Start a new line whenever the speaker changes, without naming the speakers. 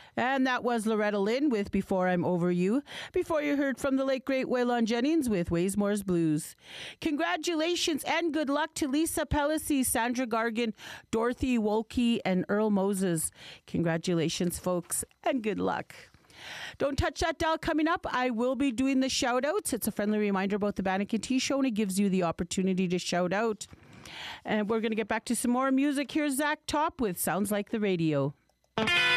And that was Loretta Lynn with Before I'm Over You. Before you heard from the late great Waylon Jennings with Waysmore's Blues. Congratulations and good luck to Lisa Pellicy, Sandra Gargan, Dorothy Wolke, and Earl Moses. Congratulations, folks, and good luck. Don't touch that dial. Coming up, I will be doing the shout outs. It's a friendly reminder about the Bannock Tea Show, and it gives you the opportunity to shout out. And we're going to get back to some more music. Here's Zach Top with Sounds Like the Radio.